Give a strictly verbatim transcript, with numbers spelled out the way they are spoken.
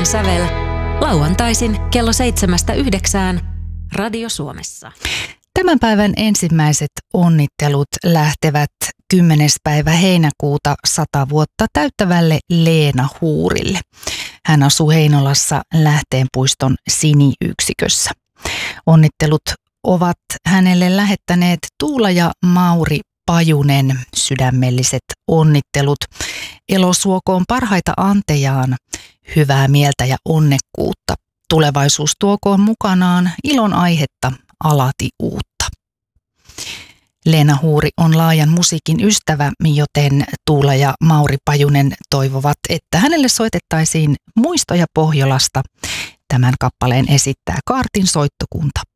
Aamusävel. Lauantaisin kello seitsemästä yhdeksään Radio Suomessa. Tämän päivän ensimmäiset onnittelut lähtevät kymmenes päivä heinäkuuta sata vuotta täyttävälle Leena Huurille. Hän asuu Heinolassa Lähteenpuiston Sini-yksikössä. Onnittelut ovat hänelle lähettäneet Tuula ja Mauri Pajunen. Sydämelliset onnittelut. Elo suokoon parhaita antejaan, hyvää mieltä ja onnekkuutta. Tulevaisuus tuokoon mukanaan ilon aihetta alati uutta. Leena Huuri on laajan musiikin ystävä, joten Tuula ja Mauri Pajunen toivovat, että hänelle soitettaisiin Muistoja Pohjolasta. Tämän kappaleen esittää Kaartin soittokunta.